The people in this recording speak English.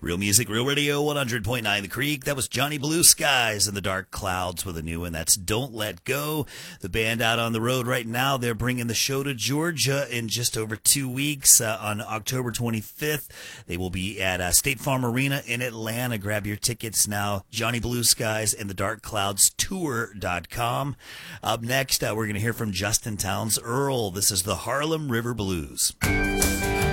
Real music, real radio, 100.9 The Creek. That was Johnny Blue Skies and the Dark Clouds with a new one. That's Don't Let Go. The band out on the road right now. They're bringing the show to Georgia in just over 2 weeks. On October 25th, they will be at State Farm Arena in Atlanta. Grab your tickets now. Johnny Blue Skies and the Dark Clouds Tour.com. Up next, we're going to hear from Justin Townes Earl. This is the Harlem River Blues.